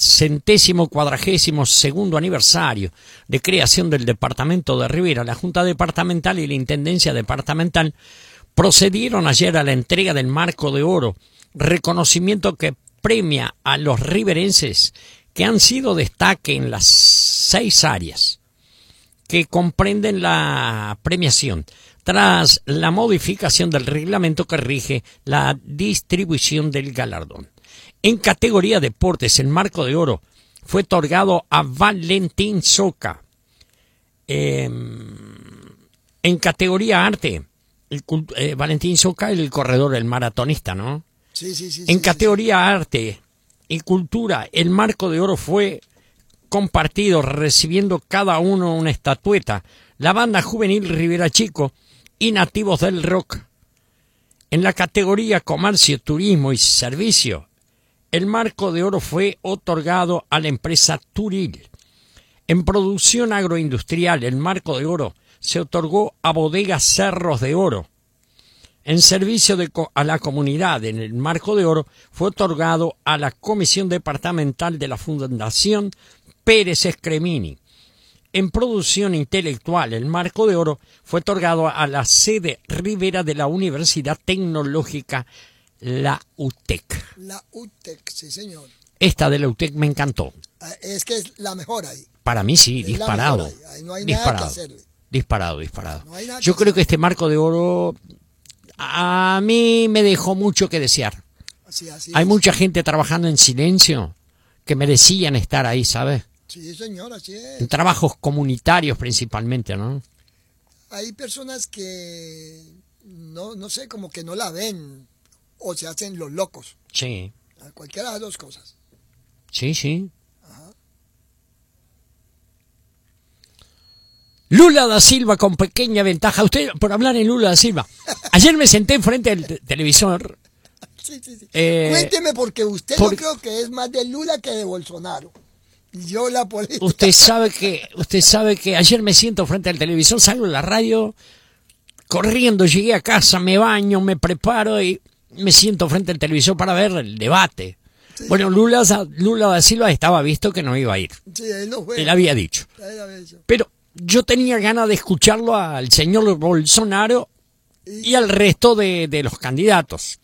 Speaker 2: 142º aniversario de creación del departamento de Rivera, la Junta Departamental y la Intendencia Departamental procedieron ayer a la entrega del Marco de Oro, reconocimiento que premia a los riverenses que han sido destaque en las 6 áreas que comprenden la premiación, tras la modificación del reglamento que rige la distribución del galardón. En categoría Deportes, el Marco de Oro fue otorgado a Valentín Soca. En categoría Arte, Valentín Soca, el corredor, el maratonista, ¿no?
Speaker 1: Sí.
Speaker 2: En categoría Arte y Cultura, el Marco de Oro fue compartido, recibiendo cada uno una estatueta, la banda juvenil Rivera Chico y Nativos del Rock. En la categoría Comercio, Turismo y Servicio, el Marco de Oro fue otorgado a la empresa Turil. En producción agroindustrial, el Marco de Oro se otorgó a Bodegas Cerros de Oro. En servicio a la comunidad, en el Marco de Oro fue otorgado a la Comisión Departamental de la Fundación Pérez Escremini. En producción intelectual, el Marco de Oro fue otorgado a la sede Rivera de la Universidad Tecnológica, la UTEC.
Speaker 1: La UTEC, sí, señor.
Speaker 2: Esta de la UTEC me encantó.
Speaker 1: Es que es la mejor ahí.
Speaker 2: Para mí sí,
Speaker 1: Es
Speaker 2: disparado.
Speaker 1: la mejor ahí. Ahí no hay nada que hacerle.
Speaker 2: Disparado.
Speaker 1: No hay nada
Speaker 2: Yo
Speaker 1: que
Speaker 2: creo que este Marco de Oro a mí me dejó mucho que desear.
Speaker 1: Así
Speaker 2: Hay
Speaker 1: es.
Speaker 2: mucha gente trabajando en silencio que merecían estar ahí, ¿sabes?
Speaker 1: Sí, señor, así es.
Speaker 2: En trabajos comunitarios principalmente, ¿no?
Speaker 1: Hay personas que no sé, como que no la ven o se hacen los locos.
Speaker 2: Sí,
Speaker 1: Cualquiera de las dos cosas.
Speaker 2: sí. Lula da Silva con pequeña ventaja. Usted, por hablar en Lula da Silva. Ayer me senté enfrente del televisor.
Speaker 1: Sí. Cuénteme, porque usted
Speaker 2: por-
Speaker 1: yo creo que es más de Lula que de Bolsonaro. Y yo la política.
Speaker 2: Usted sabe que ayer me siento frente al televisor, salgo de la radio, corriendo, llegué a casa, me baño, me preparo y me siento frente al televisor para ver el debate.
Speaker 1: Sí.
Speaker 2: Bueno, Lula da Silva estaba visto que no iba a ir.
Speaker 1: Sí, él no fue.
Speaker 2: Él había dicho.
Speaker 1: Él había dicho.
Speaker 2: Pero yo tenía ganas de escucharlo al señor Bolsonaro y al resto de los candidatos.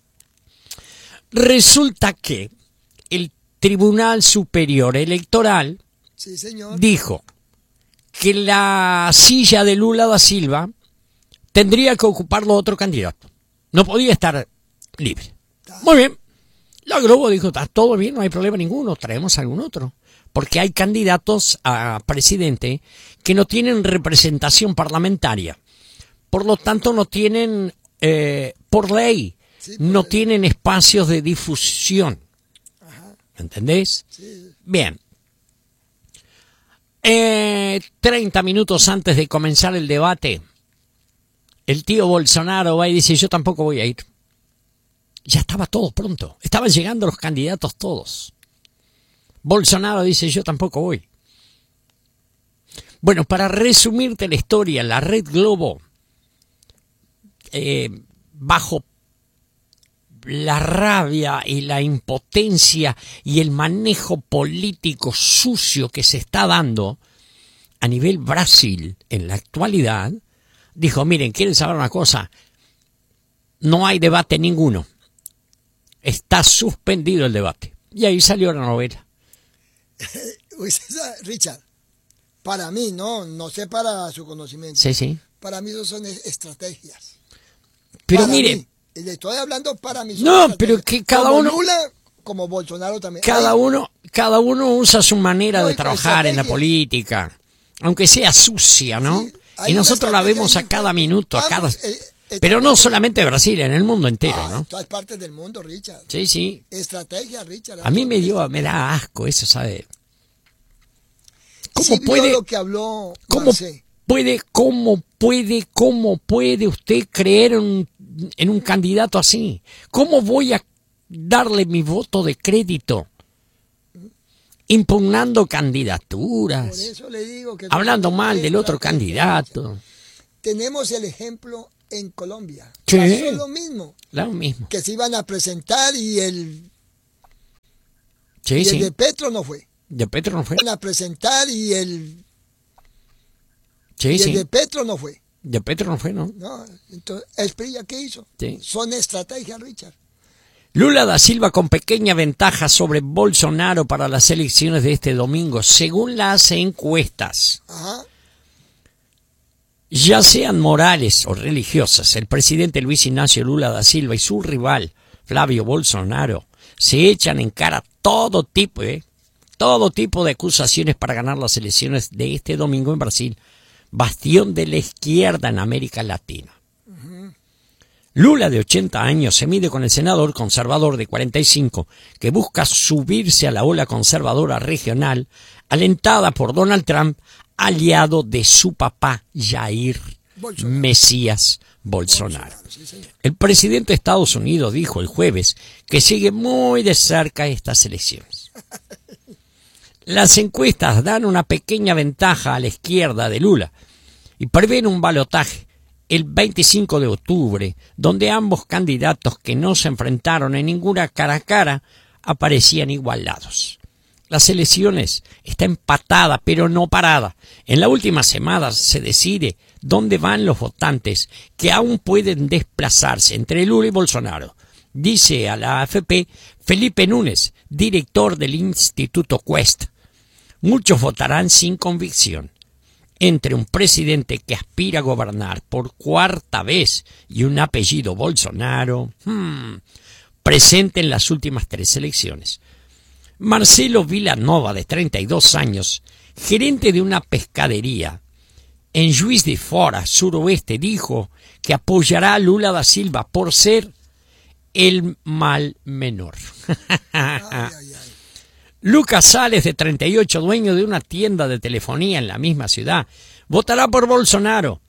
Speaker 2: Resulta que el Tribunal Superior Electoral
Speaker 1: Sí, señor.
Speaker 2: dijo que la silla de Lula da Silva tendría que ocuparlo otro candidato. No podía estar libre. Muy bien. La Globo dijo, está todo bien, no hay problema ninguno, traemos algún otro. Porque hay candidatos a presidente que no tienen representación parlamentaria. Por lo tanto, no tienen, por ley,
Speaker 1: Sí,
Speaker 2: no tienen espacios de difusión. ¿Entendés?
Speaker 1: Sí.
Speaker 2: Bien. 30 minutos antes de comenzar el debate, el tío Bolsonaro va y dice, yo tampoco voy a ir. Ya estaba todo pronto. Estaban llegando los candidatos todos. Bolsonaro dice, yo tampoco voy. Bueno, para resumirte la historia, la Red Globo, bajo la rabia y la impotencia y el manejo político sucio que se está dando a nivel Brasil en la actualidad, dijo, miren, ¿quieren saber una cosa? No hay debate ninguno. Está suspendido el debate. Y ahí salió la novela.
Speaker 1: Richard, para mí, no sé para su conocimiento.
Speaker 2: Sí.
Speaker 1: Para mí eso son estrategias.
Speaker 2: Pero
Speaker 1: Para
Speaker 2: mire,
Speaker 1: mí, y le estoy hablando para mí.
Speaker 2: no, pero que cada
Speaker 1: como
Speaker 2: uno,
Speaker 1: Lula, como Bolsonaro también.
Speaker 2: cada uno usa su manera
Speaker 1: No,
Speaker 2: de
Speaker 1: y
Speaker 2: trabajar en la
Speaker 1: estrategias.
Speaker 2: política, aunque sea sucia, ¿no?
Speaker 1: Sí, hay
Speaker 2: Y
Speaker 1: una
Speaker 2: nosotros la
Speaker 1: estrategia
Speaker 2: vemos a
Speaker 1: ahí.
Speaker 2: cada minuto, a cada...
Speaker 1: Vamos,
Speaker 2: Pero no solamente Brasil, en el mundo entero,
Speaker 1: En
Speaker 2: ¿no?
Speaker 1: todas partes del mundo, Richard.
Speaker 2: Sí.
Speaker 1: Estrategia, Richard.
Speaker 2: A mí me da asco eso, ¿sabe?
Speaker 1: Sí, vio lo que habló
Speaker 2: ¿Cómo
Speaker 1: Marcé.
Speaker 2: puede usted creer en un en un candidato así? ¿Cómo voy a darle mi voto de crédito? Impugnando candidaturas,
Speaker 1: Por eso le digo que
Speaker 2: hablando mal del otro candidato.
Speaker 1: Tenemos el ejemplo en Colombia.
Speaker 2: Sí.
Speaker 1: Pasó lo mismo.
Speaker 2: Lo mismo.
Speaker 1: Que se iban a presentar y el
Speaker 2: Sí, sí.
Speaker 1: de Petro no fue.
Speaker 2: De Petro no fue.
Speaker 1: Iban a presentar y el
Speaker 2: Sí, sí.
Speaker 1: de Petro no fue.
Speaker 2: De Petro no fue, ¿no?
Speaker 1: No, entonces, ¿el PRI ya qué hizo?
Speaker 2: Sí.
Speaker 1: Son estrategias, Richard.
Speaker 2: Lula da Silva con pequeña ventaja sobre Bolsonaro para las elecciones de este domingo, según las encuestas.
Speaker 1: Ajá.
Speaker 2: Ya sean morales o religiosas, el presidente Luis Ignacio Lula da Silva y su rival Flavio Bolsonaro se echan en cara todo tipo de acusaciones para ganar las elecciones de este domingo en Brasil, bastión de la izquierda en América Latina. Lula, de 80 años, se mide con el senador conservador de 45, que busca subirse a la ola conservadora regional, alentada por Donald Trump, aliado de su papá Jair Mesías Bolsonaro.
Speaker 1: Sí, señor.
Speaker 2: El presidente de Estados Unidos dijo el jueves que sigue muy de cerca estas elecciones. Las encuestas dan una pequeña ventaja a la izquierda de Lula y prevén un balotaje el 25 de octubre, donde ambos candidatos que no se enfrentaron en ninguna cara a cara aparecían igualados. Las elecciones está empatada, pero no parada. En la última semana se decide dónde van los votantes que aún pueden desplazarse entre Lula y Bolsonaro. Dice a la AFP Felipe Núñez, director del Instituto Quest. Muchos votarán sin convicción. Entre un presidente que aspira a gobernar por cuarta vez y un apellido Bolsonaro, presente en las últimas 3 elecciones. Marcelo Villanova, de 32 años, gerente de una pescadería en Juiz de Fora, suroeste, dijo que apoyará a Lula da Silva por ser el mal menor.
Speaker 1: Ay, ay, ay.
Speaker 2: Lucas Sales, de 38, dueño de una tienda de telefonía en la misma ciudad, votará por Bolsonaro,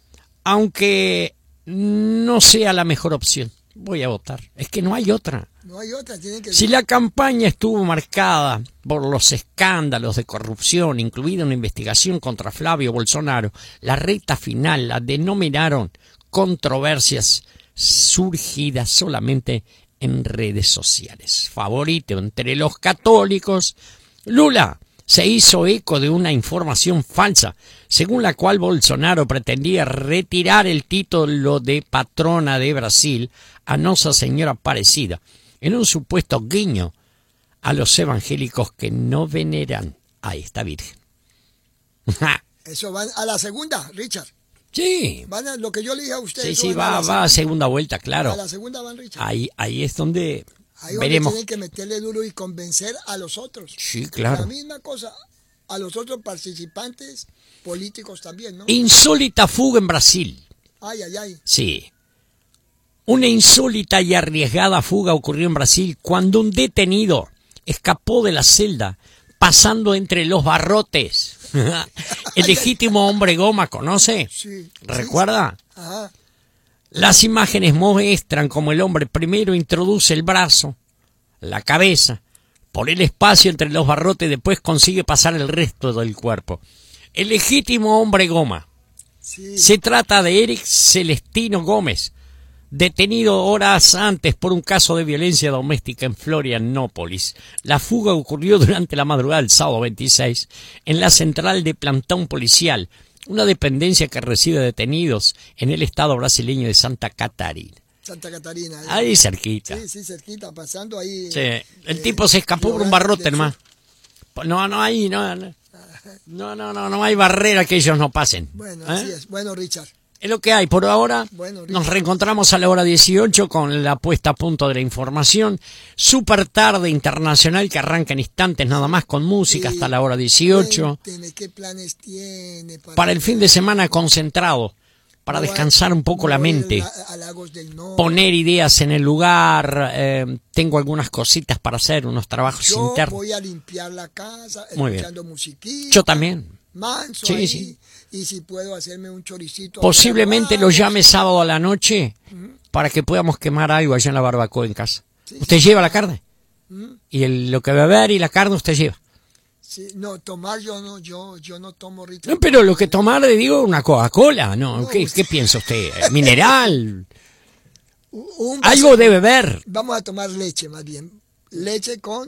Speaker 2: aunque no sea la mejor opción. Voy a votar. Es que no hay otra.
Speaker 1: No hay otra, tienen que...
Speaker 2: Si la campaña estuvo marcada por los escándalos de corrupción, incluida una investigación contra Flavio Bolsonaro, la recta final la denominaron controversias surgidas solamente en redes sociales. Favorito entre los católicos, Lula se hizo eco de una información falsa, según la cual Bolsonaro pretendía retirar el título de patrona de Brasil a Nossa Señora Aparecida, en un supuesto guiño a los evangélicos que no veneran a esta virgen.
Speaker 1: Eso van a la segunda, Richard.
Speaker 2: Sí,
Speaker 1: Van a lo que yo le dije a usted.
Speaker 2: sí,
Speaker 1: eso
Speaker 2: sí,
Speaker 1: van
Speaker 2: va a segunda vuelta, claro.
Speaker 1: A la segunda van, Richard.
Speaker 2: Ahí es donde
Speaker 1: Ahí donde
Speaker 2: veremos.
Speaker 1: tienen que meterle duro y convencer a los otros.
Speaker 2: Sí, claro.
Speaker 1: La misma cosa a los otros participantes políticos también, ¿no?
Speaker 2: Insólita fuga en Brasil.
Speaker 1: Ay, ay, ay.
Speaker 2: Sí. Una insólita y arriesgada fuga ocurrió en Brasil cuando un detenido escapó de la celda pasando entre los barrotes. El legítimo hombre goma, ¿conoce?
Speaker 1: Sí.
Speaker 2: ¿Recuerda?
Speaker 1: Sí. Ajá.
Speaker 2: Las imágenes muestran cómo el hombre primero introduce el brazo, la cabeza, por el espacio entre los barrotes y después consigue pasar el resto del cuerpo. El legítimo hombre goma.
Speaker 1: Sí.
Speaker 2: Se trata de Eric Celestino Gómez, detenido horas antes por un caso de violencia doméstica en Florianópolis. La fuga ocurrió durante la madrugada del sábado 26 en la central de plantón policial, una dependencia que recibe detenidos en el estado brasileño de Santa Catarina.
Speaker 1: Santa Catarina.
Speaker 2: Ahí cerquita.
Speaker 1: Sí, sí, cerquita, pasando ahí.
Speaker 2: Sí. El tipo se escapó por un barrote nomás. No hay barrera que ellos no pasen.
Speaker 1: Bueno, así es. Bueno, Richard.
Speaker 2: Es lo que hay por ahora.
Speaker 1: Bueno, Richard.
Speaker 2: Nos reencontramos a la hora 18 con la puesta a punto de la información. Super tarde internacional que arranca en instantes nada más con música hasta la hora 18.
Speaker 1: Cuénteme, ¿qué planes tiene
Speaker 2: Para el fin de semana concentrado, para descansar un poco la mente,
Speaker 1: a Lagos del Norte?
Speaker 2: poner ideas en el lugar. Tengo algunas cositas para hacer, unos trabajos
Speaker 1: Yo
Speaker 2: internos.
Speaker 1: voy a limpiar la casa,
Speaker 2: Muy bien.
Speaker 1: escuchando musiquita.
Speaker 2: Yo también.
Speaker 1: Manso
Speaker 2: Sí,
Speaker 1: ahí,
Speaker 2: sí.
Speaker 1: y si puedo hacerme un choricito.
Speaker 2: Posiblemente lo llame sábado a la noche para que podamos quemar algo allá en la barbacoa en casa.
Speaker 1: Sí,
Speaker 2: ¿Usted
Speaker 1: sí.
Speaker 2: lleva la carne?
Speaker 1: ¿Mm?
Speaker 2: Y lo que beber y la carne usted lleva.
Speaker 1: Sí, no, tomar yo no tomo Rica.
Speaker 2: No, pero lo que tomar, le digo, una Coca-Cola, ¿no?
Speaker 1: No,
Speaker 2: ¿Qué piensa usted? ¿Mineral?
Speaker 1: Un vaso-
Speaker 2: Algo de beber.
Speaker 1: Vamos a tomar leche más bien. Leche con